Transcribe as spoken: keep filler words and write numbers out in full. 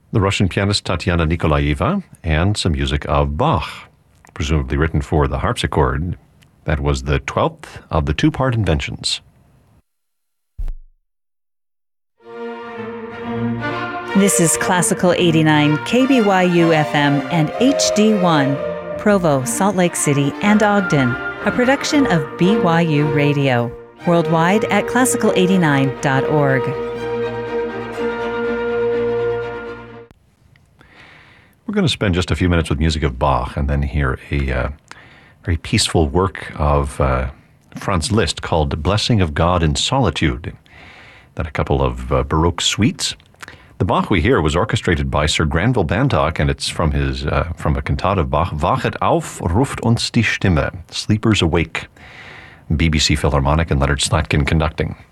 the Russian pianist Tatiana Nikolaeva, and some music of Bach, presumably written for the harpsichord. That was the twelfth of the two-part inventions. This is Classical eighty-nine, K B Y U F M and H D one, Provo, Salt Lake City, and Ogden, a production of B Y U Radio, worldwide at classical eighty-nine dot org. We're going to spend just a few minutes with music of Bach and then hear a uh, very peaceful work of uh, Franz Liszt called Blessing of God in Solitude. Then a couple of uh, Baroque suites. The Bach we hear was orchestrated by Sir Granville Bantock, and it's from his uh, from a cantata of Bach, Wachet auf, ruft uns die Stimme, Sleepers Awake, B B C Philharmonic and Leonard Slatkin conducting.